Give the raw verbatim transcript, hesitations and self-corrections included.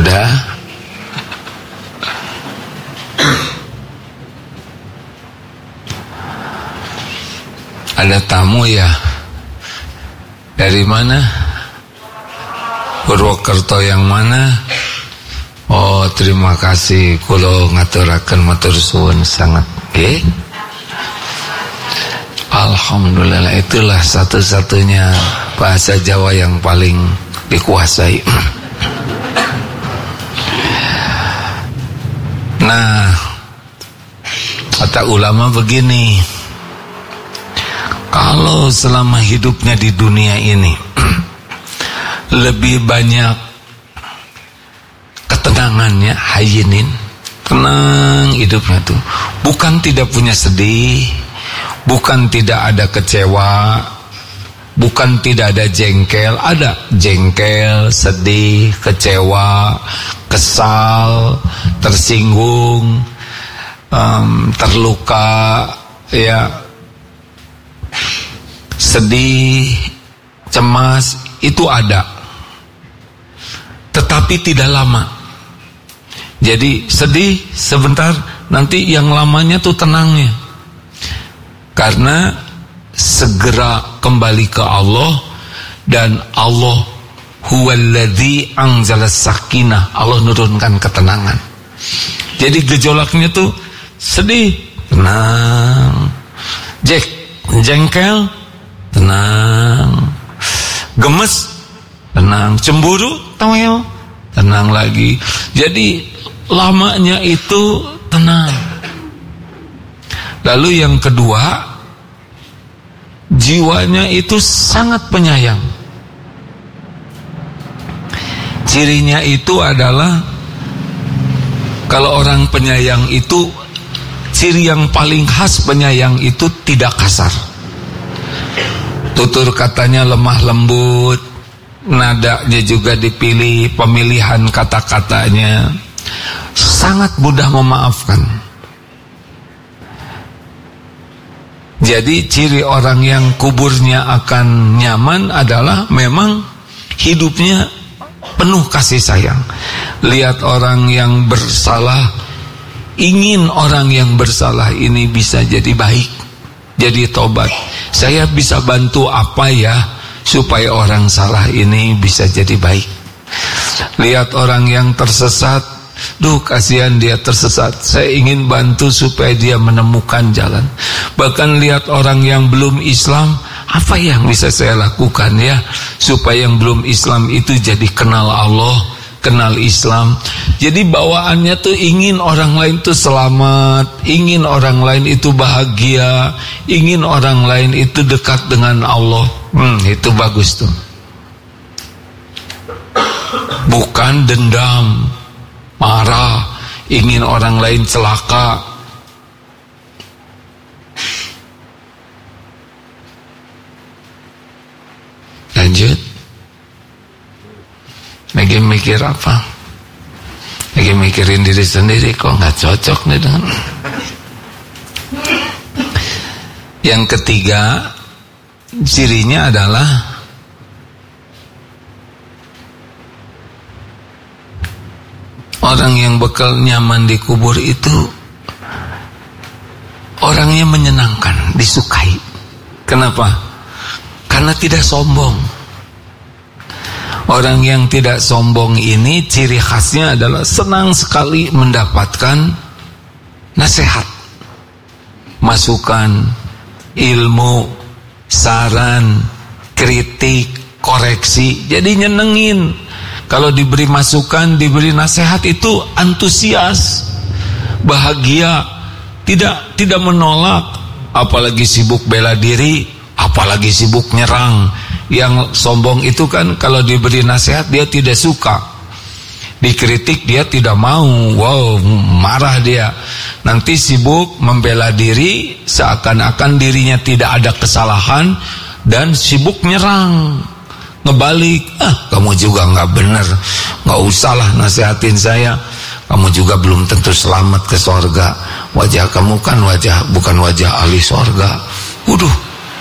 Udah. Ada tamu ya? Dari mana? Purwokerto yang mana? Oh, terima kasih. Kulo ngaturaken matur suwun sangat. Nggih. Alhamdulillah, itulah satu-satunya bahasa Jawa yang paling dikuasai. Nah, kata ulama begini, kalau selama hidupnya di dunia ini lebih banyak ketenangannya, hayinin, tenang hidupnya tuh, bukan tidak punya sedih, bukan tidak ada kecewa, bukan tidak ada jengkel, ada jengkel, sedih, kecewa, kesal, tersinggung, um, terluka, ya, sedih, cemas, itu ada, tetapi tidak lama. Jadi sedih sebentar, nanti yang lamanya tuh tenangnya, karena segera kembali ke Allah, dan Allah huwallazi anzalas sakinah, Allah nurunkan ketenangan. Jadi gejolaknya tuh sedih, tenang, jek, jengkel, tenang, gemes, tenang, cemburu, tawel, tenang lagi. Jadi lamanya itu tenang. Lalu yang kedua, jiwanya itu sangat penyayang. Cirinya itu adalah, kalau orang penyayang itu, ciri yang paling khas penyayang itu tidak kasar. Tutur katanya lemah lembut, nadanya juga dipilih, pemilihan kata-katanya sangat mudah memaafkan. Jadi ciri orang yang kuburnya akan nyaman adalah memang hidupnya penuh kasih sayang. Lihat orang yang bersalah, ingin orang yang bersalah ini bisa jadi baik, jadi tobat. Saya bisa bantu apa ya supaya orang salah ini bisa jadi baik. Lihat orang yang tersesat, duh kasihan dia tersesat, saya ingin bantu supaya dia menemukan jalan. Bahkan lihat orang yang belum Islam, apa yang bisa saya lakukan ya supaya yang belum Islam itu jadi kenal Allah, kenal Islam. Jadi bawaannya tuh ingin orang lain tuh selamat, ingin orang lain itu bahagia, ingin orang lain itu dekat dengan Allah. Hmm, itu bagus tuh. Bukan dendam, marah, ingin orang lain celaka. Lanjut. Lagi mikir apa? Lagi mikirin diri sendiri, kok nggak cocok nih dengan. Yang ketiga, cirinya adalah orang yang bakal nyaman di kubur itu orangnya menyenangkan, disukai. Kenapa? Karena tidak sombong. Orang yang tidak sombong ini ciri khasnya adalah senang sekali mendapatkan nasihat, masukan, ilmu, saran, kritik, koreksi. Jadi nyenengin. Kalau diberi masukan, diberi nasihat itu antusias, bahagia, tidak tidak menolak, apalagi sibuk bela diri, apalagi sibuk nyerang. Yang sombong itu kan kalau diberi nasihat dia tidak suka, dikritik dia tidak mau, wow, marah dia. Nanti sibuk membela diri, seakan-akan dirinya tidak ada kesalahan, dan sibuk nyerang, ngebalik. Ah, kamu juga nggak benar, nggak usahlah nasihatin saya, kamu juga belum tentu selamat ke sorga. Wajah kamu kan wajah bukan wajah ahli sorga. Waduh,